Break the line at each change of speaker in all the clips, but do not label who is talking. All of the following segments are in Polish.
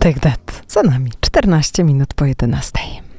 Take That. Za nami 14 minut po 11.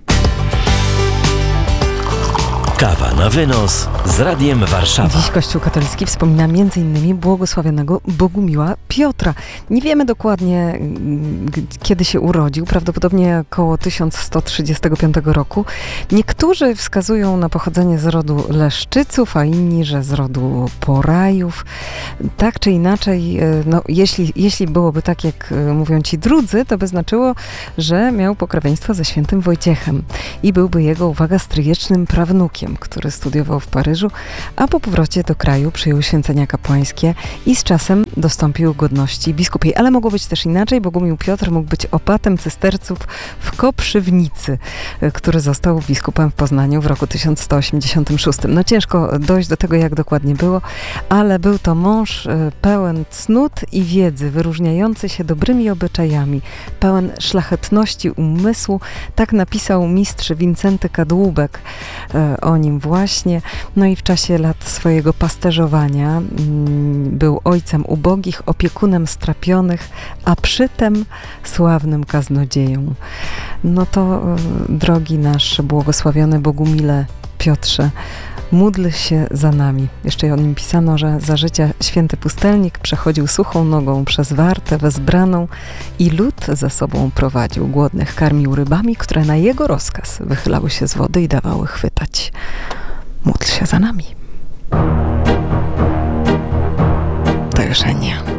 Kawa na wynos z Radiem Warszawa.
Dziś Kościół katolicki wspomina m.in. błogosławionego Bogumiła Piotra. Nie wiemy dokładnie, kiedy się urodził, prawdopodobnie około 1135 roku. Niektórzy wskazują na pochodzenie z rodu Leszczyców, a inni, że z rodu Porajów. Tak czy inaczej, jeśli byłoby tak, jak mówią ci drudzy, to by znaczyło, że miał pokrewieństwo ze świętym Wojciechem i byłby jego, uwaga, stryjecznym prawnukiem, który studiował w Paryżu, a po powrocie do kraju przyjął święcenia kapłańskie i z czasem dostąpił godności biskupiej. Ale mogło być też inaczej. Bogumił Piotr mógł być opatem cysterców w Koprzywnicy, który został biskupem w Poznaniu w roku 1186. No ciężko dojść do tego, jak dokładnie było, ale był to mąż pełen cnót i wiedzy, wyróżniający się dobrymi obyczajami, pełen szlachetności umysłu. Tak napisał mistrz Wincenty Kadłubek o nim właśnie. No i w czasie lat swojego pasterzowania był ojcem ubogich, opiekunem strapionych, a przytem sławnym kaznodzieją. No to, drogi nasz błogosławiony Bogumile Piotrze, módl się za nami. Jeszcze o nim pisano, że za życia święty pustelnik przechodził suchą nogą przez wartę wezbraną i lud za sobą prowadził. Głodnych karmił rybami, które na jego rozkaz wychylały się z wody i dawały chwytać. Módl się za nami. To już nie.